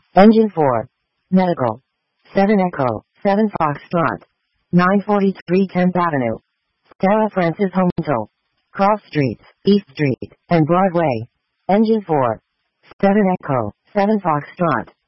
Engine 4. Medical. 7 Echo, 7 Foxtrot. 943 10th Avenue. Sarah Francis Hotel. Cross Streets, East Street, and Broadway. Engine 4. 7 Echo, 7 Foxtrot.